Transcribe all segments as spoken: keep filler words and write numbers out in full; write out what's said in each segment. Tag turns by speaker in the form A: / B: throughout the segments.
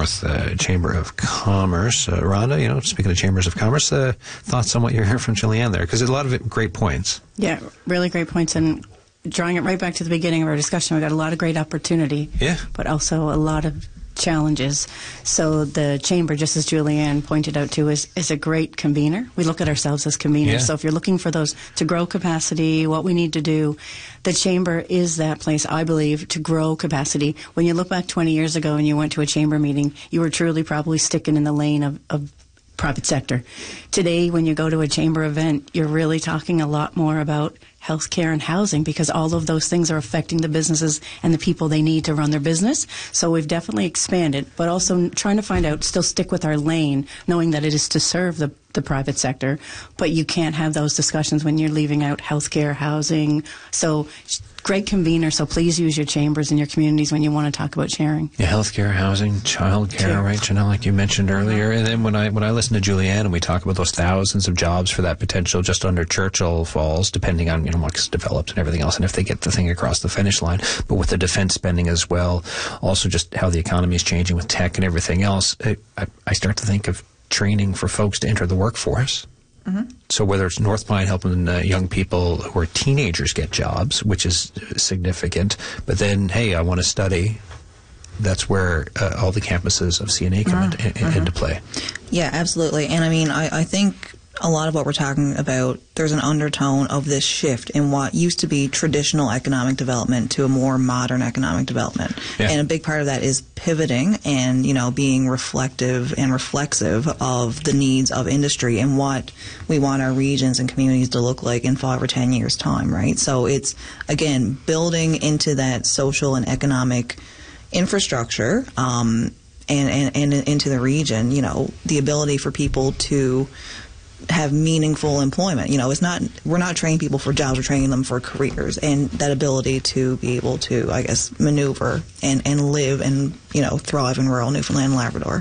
A: with uh, Chamber of Commerce. Uh, Rhonda, you know, speaking of Chambers of Commerce, uh, thoughts on what you're hearing from Julianne there? Because there's a lot of it, great points.
B: Yeah, really great points. And drawing it right back to the beginning of our discussion, we've got a lot of great opportunity,
A: yeah,
B: but also a lot of challenges. So the Chamber, just as Julianne pointed out too, is, is a great convener. We look at ourselves as conveners.
A: Yeah.
B: So if you're looking for those to grow capacity, what we need to do, the Chamber is that place, I believe, to grow capacity. When you look back twenty years ago and you went to a Chamber meeting, you were truly probably sticking in the lane of, of private sector. Today, when you go to a Chamber event, you're really talking a lot more about healthcare and housing, because all of those things are affecting the businesses and the people they need to run their business. So we've definitely expanded, but also trying to find out, still stick with our lane, knowing that it is to serve the, the private sector, but you can't have those discussions when you're leaving out healthcare, housing. So great convener, so please use your chambers in your communities when you want to talk about sharing.
A: Yeah, healthcare, housing, childcare, right, Janelle, like you mentioned earlier. And then when I when I listen to Julianne and we talk about those thousands of jobs for that potential just under Churchill Falls, depending on, you know, what's developed and everything else, and if they get the thing across the finish line, but with the defense spending as well, also just how the economy is changing with tech and everything else, I, I start to think of training for folks to enter the workforce. Mm-hmm. So whether it's North Pine helping uh, young people who are teenagers get jobs, which is significant, but then, hey, I want to study, that's where uh, all the campuses of C N A come mm-hmm. in, in, mm-hmm. into play.
C: Yeah, absolutely. And I mean, I, I think a lot of what we're talking about, there's an undertone of this shift in what used to be traditional economic development to a more modern economic development. Yeah. And a big part of that is pivoting and, you know, being reflective and reflexive of the needs of industry and what we want our regions and communities to look like in five or ten years' time, right? So it's, again, building into that social and economic infrastructure um, and, and, and into the region, you know, the ability for people to have meaningful employment. You know, it's not, we're not training people for jobs, we're training them for careers, and that ability to be able to, I guess, maneuver and, and live and, you know, thrive in rural Newfoundland and Labrador.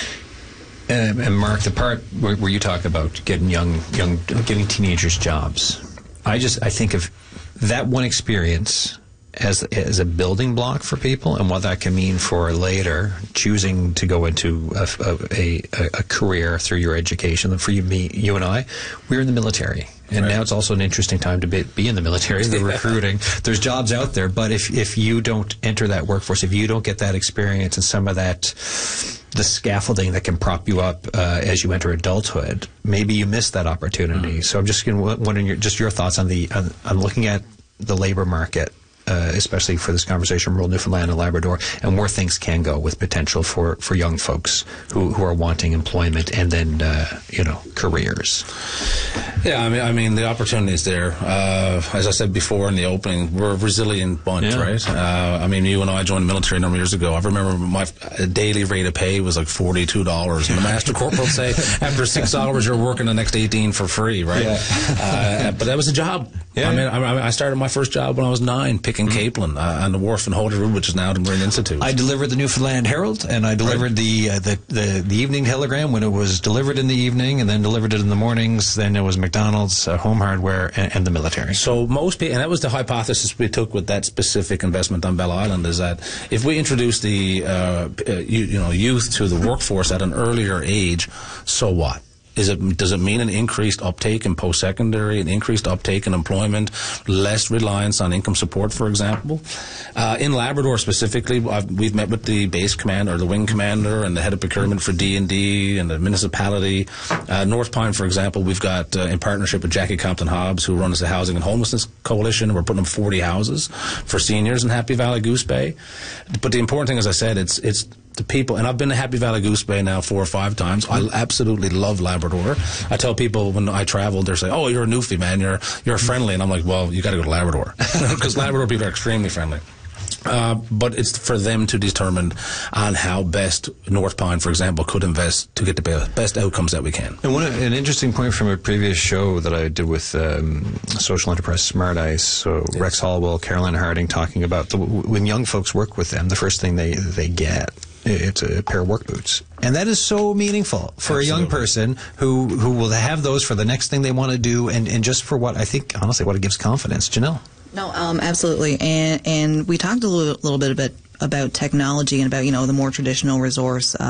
A: And, and Mark, the part where, where you talk about getting young, young, giving teenagers jobs, I just, I think of that one experience as as a building block for people and what that can mean for later choosing to go into a, a, a, a career through your education. For you, me, you and I, we're in the military. And right. now it's also an interesting time to be, be in the military, the recruiting. There's jobs out there, but if, if you don't enter that workforce, if you don't get that experience and some of that, the scaffolding that can prop you up uh, as you enter adulthood, maybe you miss that opportunity. Mm. So I'm just wondering your, just your thoughts on the on, on looking at the labor market, Uh, especially for this conversation, rural Newfoundland and Labrador, and where things can go with potential for, for young folks who, who are wanting employment and then, uh, you know, careers.
D: Yeah, I mean, I mean, the opportunity is there. Uh, as I said before in the opening, we're a resilient bunch, yeah. right? Uh, I mean, you and I joined the military a number of years ago. I remember my daily rate of pay was like forty-two dollars, and the master corporal would say, after six hours, you're working the next eighteen for free, right? Yeah. Uh, but that was a job. Yeah. I mean, I, I started my first job when I was nine, picking mm-hmm. Capelin uh, on the wharf in Holyrood, which is now the Marine Institute.
A: I delivered the Newfoundland Herald, and I delivered right. the, uh, the, the the evening telegram when it was delivered in the evening, and then delivered it in the mornings. Then it was McDonald's, uh, Home Hardware, and, and the military.
D: So most people, and that was the hypothesis we took with that specific investment on Bell Island, is that if we introduce the uh, you, you know youth to the workforce at an earlier age, so what? Is it, does it mean an increased uptake in post-secondary, an increased uptake in employment, less reliance on income support, for example? Uh, in Labrador specifically, I've, we've met with the base commander, or the wing commander, and the head of procurement for D and D and the municipality. Uh, North Pine, for example, we've got, uh, in partnership with Jackie Compton Hobbs, who runs the Housing and Homelessness Coalition. We're putting up forty houses for seniors in Happy Valley Goose Bay. But the important thing, as I said, it's it's the people, and I've been to Happy Valley Goose Bay now four or five times. I absolutely love Labrador. I tell people when I travel, they're saying, "Oh, you're a Newfie, man. You're you're friendly," and I'm like, "Well, you got to go to Labrador because Labrador people are extremely friendly." Uh, but it's for them to determine on how best North Pine, for example, could invest to get the best outcomes that we can.
A: And one, an interesting point from a previous show that I did with um, Social Enterprise Smart Ice, so yes. Rex Hollowell, Caroline Harding, talking about the, when young folks work with them, the first thing they, they get, it's a pair of work boots. And that is so meaningful for Absolutely. a young person who, who will have those for the next thing they want to do, and, and just for what I think, honestly, what it gives confidence. Janelle?
C: No, um, absolutely. And and we talked a little, little bit about, about technology and about, you know, the more traditional resource uh,